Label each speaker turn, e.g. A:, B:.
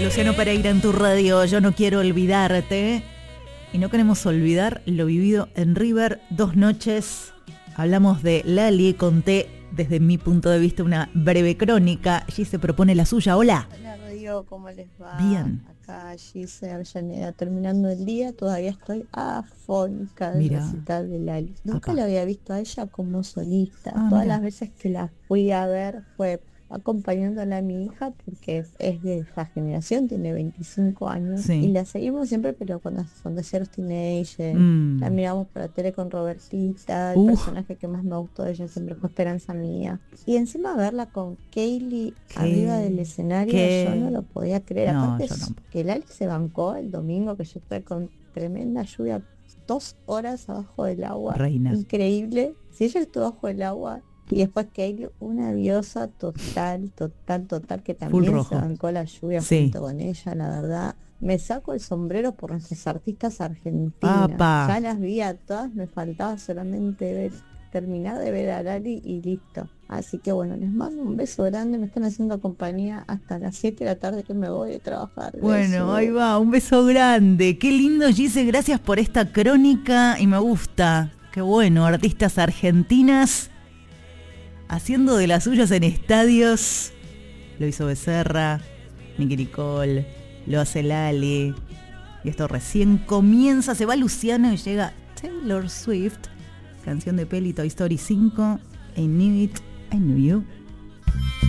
A: Luciano Pereira en tu radio, yo no quiero olvidarte. Y no queremos olvidar lo vivido en River, 2 noches. Hablamos de Lali, conté desde mi punto de vista una breve crónica. Allí se propone la suya. Hola.
B: Hola Radio, ¿cómo les va?
A: Bien.
B: Acá Gise Avellaneda, terminando el día, todavía estoy afónica del recital de Lali. Nunca la había visto a ella como solista. Todas las veces que la fui a ver fue acompañándola a mi hija, porque es de esa generación, tiene 25 años, y la seguimos siempre, pero cuando son de ceros teenager, la miramos por la tele con Robertita, el personaje que más me gustó de ella siempre fue Esperanza Mía, y encima verla con Kaylee arriba del escenario, yo no lo podía creer. Aparte que Lali se bancó el domingo, que yo estuve con tremenda lluvia, 2 horas abajo del agua, reina, increíble. Si ella estuvo bajo el agua, y después Kaylee, una diosa total, que también se bancó la lluvia junto con ella, la verdad. Me saco el sombrero por nuestras artistas argentinas. Ya las vi a todas, me faltaba solamente terminar de ver a Lali y listo. Así que bueno, les mando un beso grande, me están haciendo compañía hasta las 7 de la tarde que me voy de trabajar.
A: Bueno, ahí va, un beso grande. Qué lindo, Gise, gracias por esta crónica y me gusta. Qué bueno, artistas argentinas haciendo de las suyas en estadios. Lo hizo Becerra, Nicki Nicole, lo hace Lali. Y esto recién comienza, se va Luciano y llega Taylor Swift. Canción de peli Toy Story 5. I knew it, I knew you.